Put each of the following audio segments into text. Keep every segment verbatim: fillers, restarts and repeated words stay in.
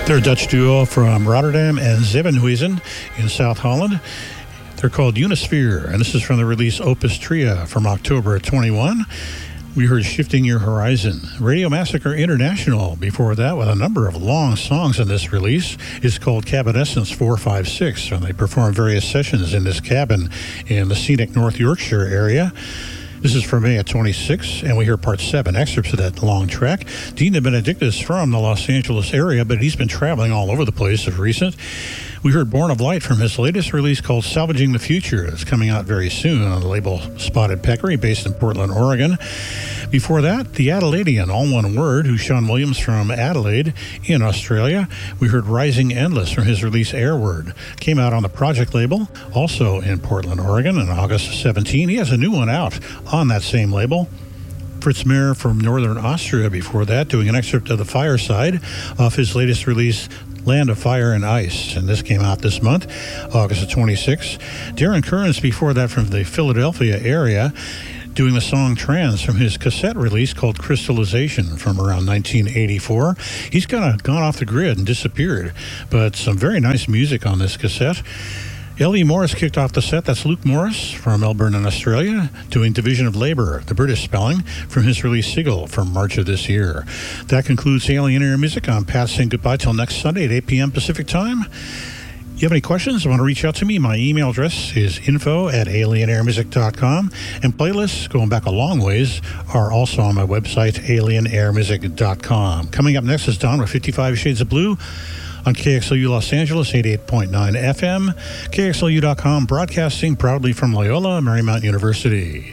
They're a Dutch duo from Rotterdam and Zevenhuizen in South Holland. They're called Unisphere, and this is from the release Opus Tria from October twenty-one. We heard Shifting Your Horizon. Radio Massacre International before that, with a number of long songs in this release, is called Cabinessence four five six, and they perform various sessions in this cabin in the scenic North Yorkshire area. This is from May of twenty-six, and we hear part seven, excerpts of that long track. Dean Benedictus from the Los Angeles area, but he's been traveling all over the place of recent. We heard Born of Light from his latest release called Salvaging the Future. It's coming out very soon on the label Spotted Peccary, based in Portland, Oregon. Before that, The Adelaidean, all one word, who's Sean Williams from Adelaide in Australia. We heard Rising Endless from his release Airword. Came out on the Project label, also in Portland, Oregon, on August seventeenth. He has a new one out on that same label. Fritz Mayer from Northern Austria before that, doing an excerpt of The Fireside off his latest release, Land of Fire and Ice, and this came out this month, August twenty-sixth. Darren Kearns before that from the Philadelphia area, doing the song Trans from his cassette release called Crystallization from around nineteen eighty-four. He's kind of gone off the grid and disappeared, but some very nice music on this cassette. Ellie Morris kicked off the set. That's Luke Morris from Melbourne in Australia, doing Division of Labour, the British spelling, from his release Siegel from March of this year. That concludes Alien Air Music. I'm Pat saying goodbye till next Sunday at eight p.m. Pacific Time. You have any questions? Want to reach out to me? My email address is info at alien air music dot com, and playlists going back a long ways are also on my website, alien air music dot com. Coming up next is Don with fifty-five Shades of Blue on K X L U Los Angeles, eighty-eight point nine F M, K X L U dot com, broadcasting proudly from Loyola Marymount University.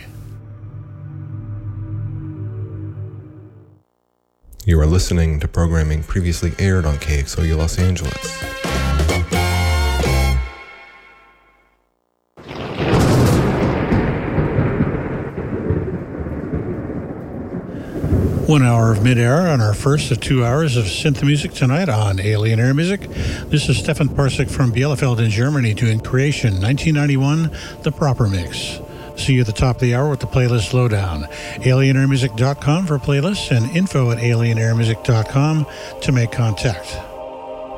You are listening to programming previously aired on K X L U Los Angeles. One hour of mid-air on our first of two hours of synth music tonight on Alien Air Music. This is Stefan Parsik from Bielefeld in Germany doing Creation nineteen ninety-one, the proper mix. See you at the top of the hour with the playlist lowdown. alien air music dot com for playlists and info at alien air music dot com to make contact.